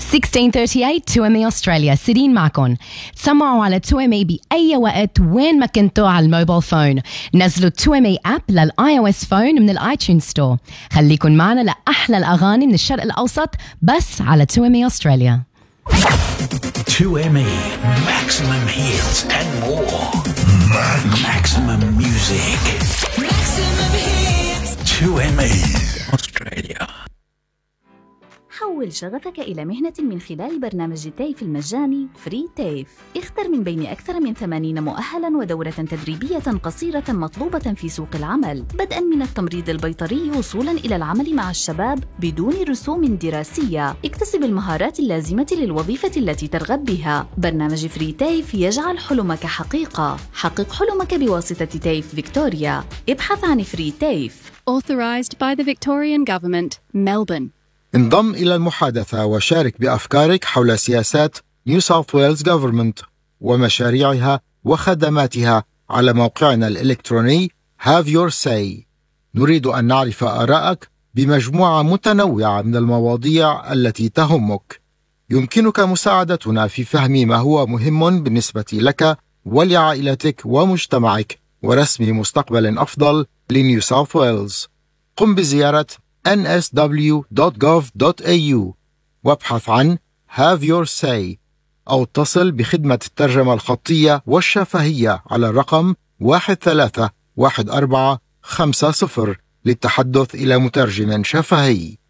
1638 2MA أستراليا سيرين معكم. تسمعوا على 2MA بأي وقت وين ما كنتوا على الموبايل فون. نزلوا 2MA أب للآي أو إس فون من الآيتون ستور. خليكن معنا لأحلى الأغاني من الشرق الأوسط بس على 2MA أستراليا. 2MA maximum hits and more. Maximum music. Maximum hits. 2MA Australia. حول شغفك إلى مهنة من خلال برنامج تيف المجاني فري تيف. اختر من بين أكثر من 80 مؤهلاً ودورة تدريبية قصيرة مطلوبة في سوق العمل، بدءاً من التمريض البيطري وصولاً إلى العمل مع الشباب بدون رسوم دراسية. اكتسب المهارات اللازمة للوظيفة التي ترغب بها. برنامج فري تيف يجعل حلمك حقيقة. حقق حلمك بواسطة تيف فيكتوريا. ابحث عن فري تيف. Authorised by the Victorian Government, Melbourne. انضم إلى المحادثة وشارك بأفكارك حول سياسات نيو ساوث ويلز Government ومشاريعها وخدماتها على موقعنا الإلكتروني Have Your Say. نريد أن نعرف آراءك بمجموعة متنوعة من المواضيع التي تهمك. يمكنك مساعدتنا في فهم ما هو مهم بالنسبة لك ولعائلتك ومجتمعك ورسم مستقبل أفضل لنيو ساوث ويلز. قم بزيارة nsw.gov.au وابحث عن Have Your Say أو اتصل بخدمة الترجمة الخطية والشفهية على الرقم 131450 للتحدث إلى مترجم شفهي.